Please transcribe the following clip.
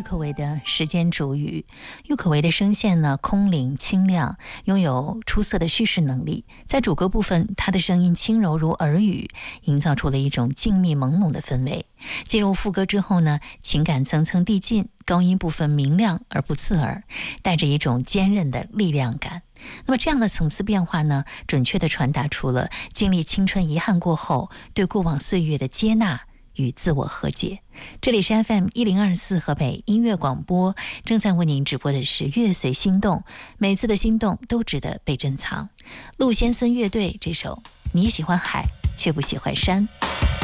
可为的时间主语。郁可唯的声线呢，空灵清亮，拥有出色的叙事能力。在主歌部分，她的声音轻柔如耳语，营造出了一种静谧朦胧的氛围。进入副歌之后呢，情感层层递进，高音部分明亮而不刺耳，带着一种坚韧的力量感。那么这样的层次变化呢，准确地传达出了经历青春遗憾过后对过往岁月的接纳与自我和解。这里是 FM1024 河北音乐广播，正在为您直播的是乐随心动，每次的心动都值得被珍藏。陆先森乐队这首你喜欢海却不喜欢山。